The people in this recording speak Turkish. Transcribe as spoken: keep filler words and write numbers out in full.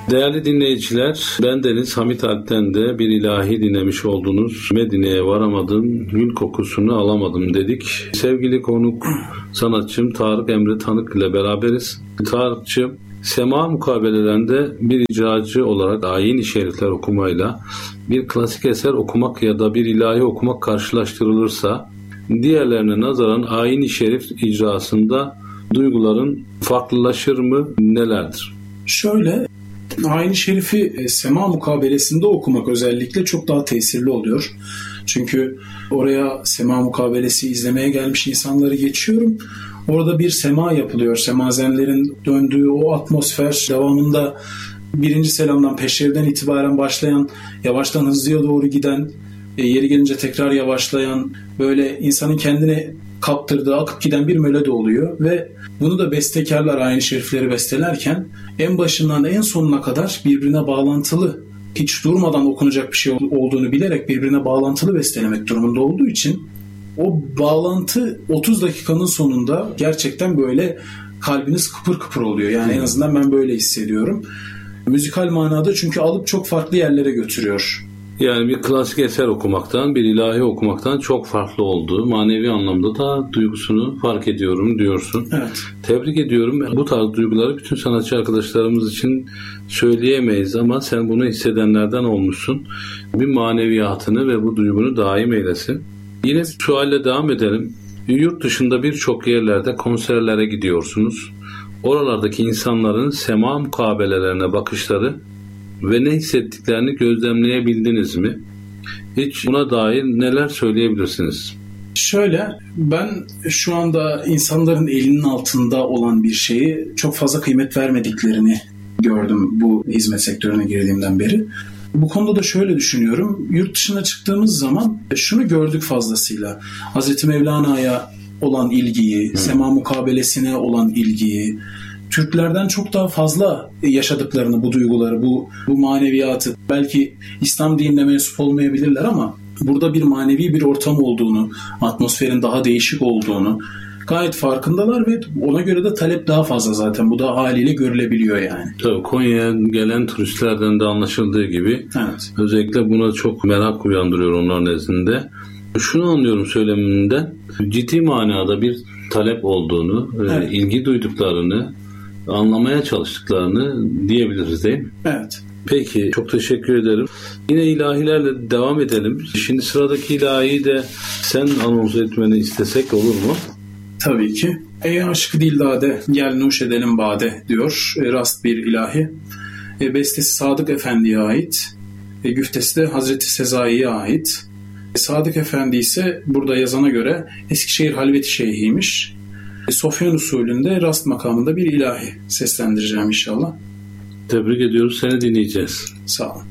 Değerli dinleyiciler, ben Deniz Hamit Alp'ten de bir ilahi dinlemiş oldunuz. Medine'ye varamadım, gül kokusunu alamadım dedik. Sevgili konuk sanatçım Tarık Emre Tanık ile beraberiz. Tarık'cığım, sema mukabelelerinde bir icracı olarak ayin-i şerifler okumayla bir klasik eser okumak ya da bir ilahi okumak karşılaştırılırsa, diğerlerine nazaran ayin-i şerif icrasında duyguların farklılaşır mı, nelerdir? Şöyle, Ayin-i Şerif'i sema mukabelesinde okumak özellikle çok daha tesirli oluyor. Çünkü oraya sema mukabelesi izlemeye gelmiş insanları geçiyorum. Orada bir sema yapılıyor. Semazenlerin döndüğü o atmosfer devamında birinci selamdan, peşrevden itibaren başlayan, yavaştan hızlıya doğru giden, yeri gelince tekrar yavaşlayan, böyle insanın kendine kaptırdığı, akıp giden bir melodi oluyor ve bunu da bestekarlar Ayin-i Şerifleri bestelerken en başından en sonuna kadar birbirine bağlantılı, hiç durmadan okunacak bir şey olduğunu bilerek birbirine bağlantılı bestelemek durumunda olduğu için o bağlantı otuz dakikanın sonunda gerçekten böyle kalbiniz kıpır kıpır oluyor. Yani en azından ben böyle hissediyorum. Müzikal manada, çünkü alıp çok farklı yerlere götürüyor. Yani bir klasik eser okumaktan, bir ilahi okumaktan çok farklı olduğu, manevi anlamda da duygusunu fark ediyorum diyorsun. Evet. Tebrik ediyorum. Bu tarz duyguları bütün sanatçı arkadaşlarımız için söyleyemeyiz ama sen bunu hissedenlerden olmuşsun. Bir maneviyatını ve bu duygunu daim eylesin. Yine şu halle devam edelim. Yurt dışında birçok yerlerde konserlere gidiyorsunuz. Oralardaki insanların sema mukabelelerine bakışları ve ne hissettiklerini gözlemleyebildiniz mi? Hiç buna dair neler söyleyebilirsiniz? Şöyle, ben şu anda insanların elinin altında olan bir şeyi çok fazla kıymet vermediklerini gördüm bu hizmet sektörüne girdiğimden beri. Bu konuda da şöyle düşünüyorum. Yurt dışına çıktığımız zaman şunu gördük fazlasıyla. Hazreti Mevlana'ya olan ilgiyi, hmm. sema mukabelesine olan ilgiyi, Türklerden çok daha fazla yaşadıklarını, bu duyguları, bu, bu maneviyatı, belki İslam dinine mensup olmayabilirler ama burada bir manevi bir ortam olduğunu, atmosferin daha değişik olduğunu gayet farkındalar ve ona göre de talep daha fazla zaten. Bu da haliyle görülebiliyor yani. Tabii Konya'ya gelen turistlerden de anlaşıldığı gibi evet. Özellikle buna çok merak uyandırıyor onların nezdinde. Şunu anlıyorum söyleminden, ciddi manada bir talep olduğunu, evet. ilgi duyduklarını, anlamaya çalıştıklarını diyebiliriz değil mi? Evet. Peki, çok teşekkür ederim. Yine ilahilerle devam edelim. Şimdi sıradaki ilahiyi de sen anons etmeni istesek olur mu? Tabii ki. Ey aşkı dildade, gel nuş edelim bade diyor. Rast bir ilahi. E, bestesi Sadık Efendi'ye ait. E, güftesi de Hazreti Sezai'ye ait. E, Sadık Efendi ise burada yazana göre Eskişehir Halveti Şeyhiymiş. E, Sofyan usulünde rast makamında bir ilahi seslendireceğim inşallah. Tebrik ediyoruz. Seni dinleyeceğiz. Sağ olun.